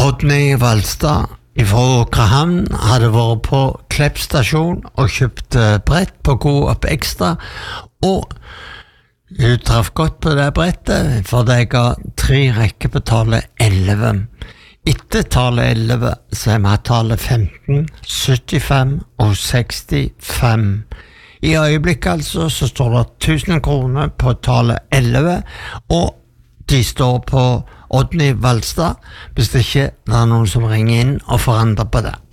Oddny Valstad fra Åkrehamn hadde vært på Klepp stasjon og kjøpt brett på Coop Extra, og hun traff godt på det brettet, for det ga 3 rekker på tallet 11. Etter tallet 11 så vi tallet 15, 75 og 65. I øyeblikket altså så står det 1000 kroner på tallet 11, og de står på Oddny Valstad, hvis det ikke er noen som ringer inn og forandrer på det.